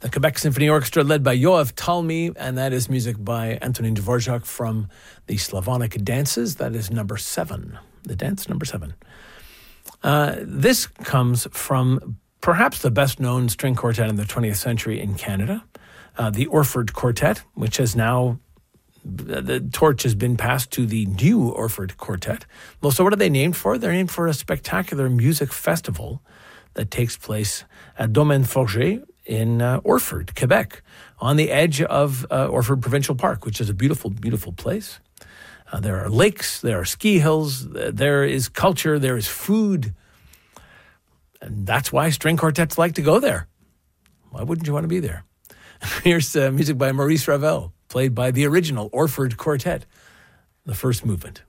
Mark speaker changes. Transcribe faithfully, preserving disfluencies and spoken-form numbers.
Speaker 1: The Quebec Symphony Orchestra led by Yoav Talmy, and that is music by Antonin Dvorak from the Slavonic Dances. That is number seven, the dance number seven. Uh, this comes from perhaps the best-known string quartet in the twentieth century in Canada, uh, the Orford Quartet, which has now, the torch has been passed to the new Orford Quartet. Well, so what are they named for? They're named for a spectacular music festival that takes place at Domaine Forger in uh, Orford, Quebec, on the edge of uh, Orford Provincial Park, which is a beautiful, beautiful place. Uh, there are lakes, there are ski hills, there is culture, there is food. And that's why string quartets like to go there. Why wouldn't you want to be there? Here's uh, music by Maurice Ravel, played by the original Orford Quartet, the first movement.